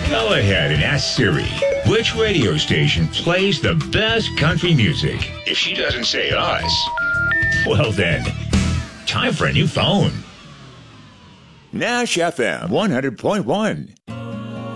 Go ahead and ask Siri which radio station plays the best country music. If she doesn't say us, well then, time for a new phone. Nash FM 100.1.